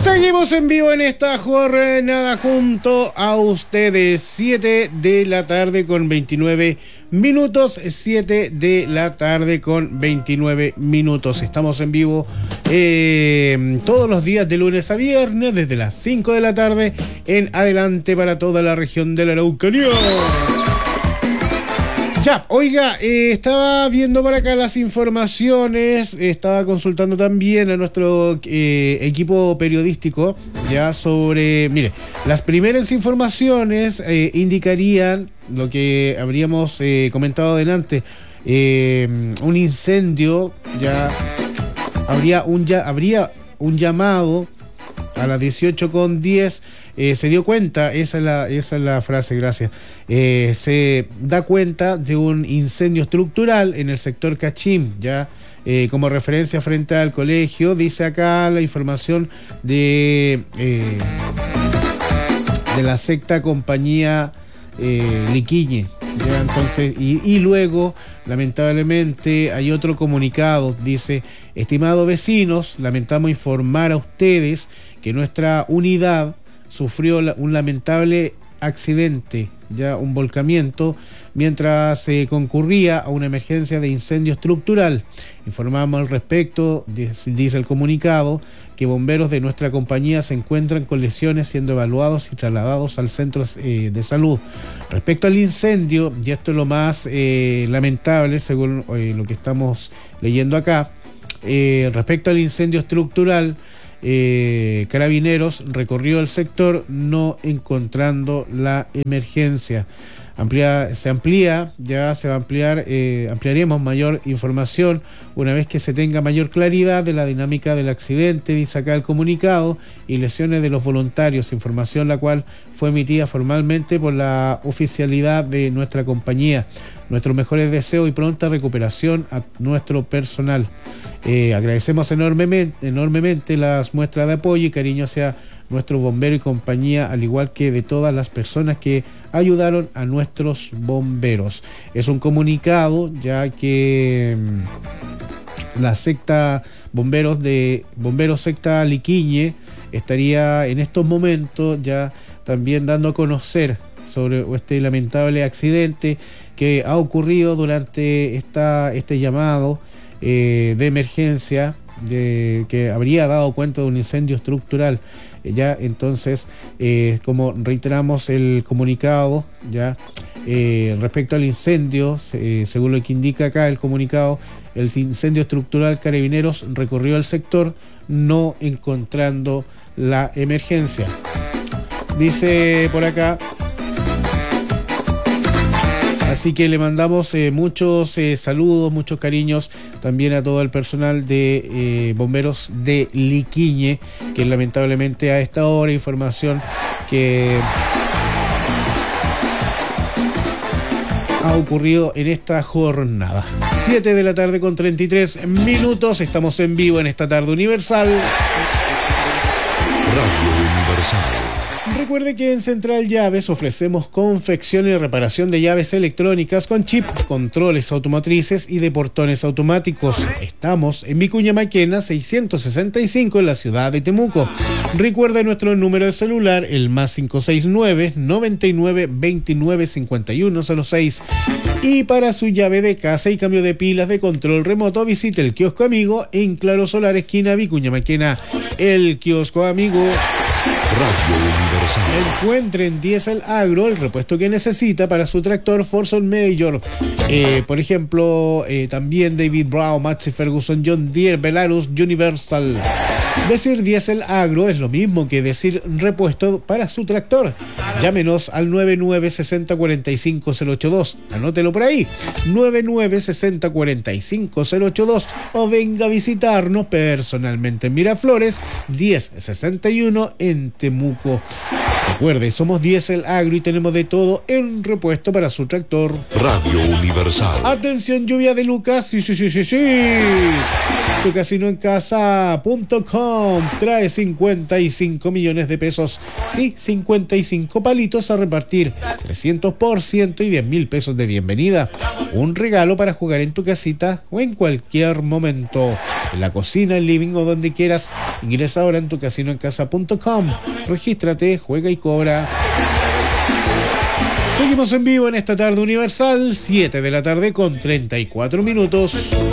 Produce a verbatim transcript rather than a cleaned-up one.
Seguimos en vivo en esta jornada junto a ustedes. siete de la tarde con veintinueve minutos. siete de la tarde con veintinueve minutos. Estamos en vivo eh, todos los días de lunes a viernes desde las cinco de la tarde en adelante para toda la región de la Araucanía. Ya, oiga, eh, estaba viendo por acá las informaciones, estaba consultando también a nuestro eh, equipo periodístico, ya sobre, mire, las primeras informaciones eh, indicarían lo que habríamos eh, comentado adelante, eh, un incendio, ya habría un, ya, habría un llamado a las dieciocho con diez. Eh, se dio cuenta, esa es la, esa es la frase, gracias, eh, se da cuenta de un incendio estructural en el sector Cachim, ya eh, como referencia frente al colegio, dice acá la información de, eh, de la sexta compañía eh, Liquiñe. Ya, entonces, y, y luego, lamentablemente, hay otro comunicado, dice: estimados vecinos, lamentamos informar a ustedes que nuestra unidad sufrió un lamentable accidente, ya un volcamiento, mientras se concurría a una emergencia de incendio estructural. Informamos al respecto, dice el comunicado, que bomberos de nuestra compañía se encuentran con lesiones siendo evaluados y trasladados al centro eh, de salud. Respecto al incendio, y esto es lo más eh, lamentable según eh, lo que estamos leyendo acá, eh, respecto al incendio estructural, Eh, Carabineros recorrió el sector no encontrando la emergencia. Amplia, se amplía, ya se va a ampliar, eh, ampliaremos mayor información una vez que se tenga mayor claridad de la dinámica del accidente, dice acá el comunicado, y lesiones de los voluntarios, información la cual fue emitida formalmente por la oficialidad de nuestra compañía. Nuestros mejores deseos y pronta recuperación a nuestro personal. Eh, agradecemos enormemente, enormemente las muestras de apoyo y cariño hacia nuestros bomberos y compañía, al igual que de todas las personas que ayudaron a nuestros bomberos. Es un comunicado ya que mmm, la secta bomberos de bomberos secta Liquiñe estaría en estos momentos ya también dando a conocer sobre este lamentable accidente que ha ocurrido durante esta, este llamado eh, de emergencia de, que habría dado cuenta de un incendio estructural. Eh, ya entonces, eh, como reiteramos el comunicado, ya eh, respecto al incendio, eh, según lo que indica acá el comunicado, el incendio estructural, Carabineros recorrió el sector no encontrando la emergencia. Dice por acá. Así que le mandamos eh, muchos eh, saludos, muchos cariños también a todo el personal de eh, bomberos de Liquiñe, que lamentablemente a esta hora información que ha ocurrido en esta jornada. siete de la tarde con treinta y tres minutos, estamos en vivo en esta tarde universal. Radio Universal. Recuerde que en Central Llaves ofrecemos confección y reparación de llaves electrónicas con chip, controles automotrices y de portones automáticos. Estamos en Vicuña Maquena seiscientos sesenta y cinco en la ciudad de Temuco. Recuerde nuestro número de celular, el más cinco seis nueve, noventa y nueve, veintinueve, cincuenta y uno cero seis. Y para su llave de casa y cambio de pilas de control remoto, visite el kiosco amigo en Claro Solar, esquina Vicuña Maquena. El kiosco amigo. Radio Universal. Encuentre en Diesel Agro el repuesto que necesita para su tractor Forson Major. Eh, por ejemplo, eh, también David Brown, Maxi Ferguson, John Deere, Belarus, Universal. Decir Diesel Agro es lo mismo que decir repuesto para su tractor. Llámenos al nueve nueve seis cero cuatro cinco cero ocho dos. Anótelo por ahí. nueve nueve seis cero cuatro cinco cero ocho dos. O venga a visitarnos personalmente en Miraflores, diez sesenta y uno en Temuco. Recuerde, somos Diesel Agro y tenemos de todo en repuesto para su tractor. Radio Universal. Atención, lluvia de Lucas. Sí, sí, sí, sí, sí. tu casino en casa punto com trae cincuenta y cinco millones de pesos. Sí, cincuenta y cinco palitos a repartir, trescientos por ciento y diez mil pesos de bienvenida. Un regalo para jugar en tu casita o en cualquier momento. En la cocina, el living o donde quieras. Ingresa ahora en tu casino en casa punto com. Regístrate, juega y cobra. Seguimos en vivo en esta tarde universal, siete de la tarde con treinta y cuatro minutos.